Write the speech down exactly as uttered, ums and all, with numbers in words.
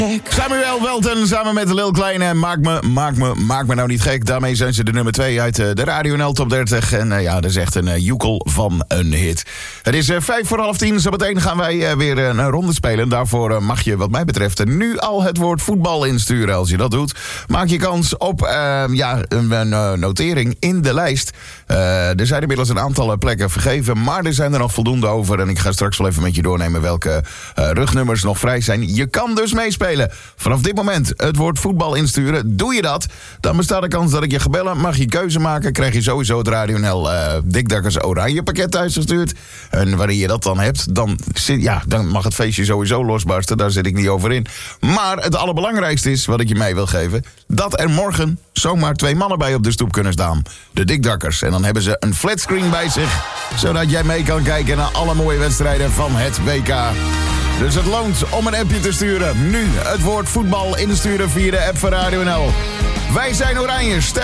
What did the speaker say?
Samuel Welten samen met Lil Kleine. Maak me, maak me, maak me nou niet gek. Daarmee zijn ze de nummer twee uit de Radio N L Top dertig. En uh, ja, dat is echt een uh, joekel van een hit. Het is uh, vijf voor half tien. Zo meteen gaan wij uh, weer uh, een ronde spelen. Daarvoor uh, mag je wat mij betreft nu al het woord voetbal insturen. Als je dat doet, maak je kans op uh, ja, een, een uh, notering in de lijst. Uh, er zijn inmiddels een aantal plekken vergeven, maar er zijn er nog voldoende over. En ik ga straks wel even met je doornemen welke uh, rugnummers nog vrij zijn. Je kan dus meespelen. Vanaf dit moment het woord voetbal insturen. Doe je dat, dan bestaat de kans dat ik je ga bellen. Mag je keuze maken, krijg je sowieso het Radio N L uh, Dikdakkers Oranje pakket thuisgestuurd. En wanneer je dat dan hebt, dan, ja, dan mag het feestje sowieso losbarsten. Daar zit ik niet over in. Maar het allerbelangrijkste is, wat ik je mee wil geven, dat er morgen zomaar twee mannen bij op de stoep kunnen staan. De Dikdakkers. En dan hebben ze een flatscreen bij zich, zodat jij mee kan kijken naar alle mooie wedstrijden van het W K. Dus het loont om een appje te sturen. Nu het woord voetbal insturen via de app van Radio N L. Wij zijn Oranje.